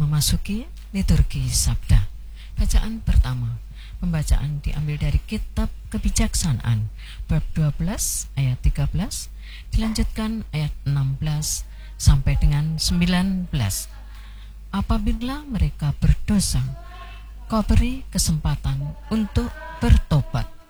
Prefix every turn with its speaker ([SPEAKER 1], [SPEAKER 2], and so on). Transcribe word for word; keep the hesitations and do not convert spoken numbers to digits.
[SPEAKER 1] memasuki liturgi Sabda. Bacaan pertama, pembacaan diambil dari kitab Kebijaksanaan bab dua belas ayat tiga belas, dilanjutkan ayat enam belas sampai dengan sembilan belas. Apabila mereka berdosa, kau beri kesempatan untuk bertobat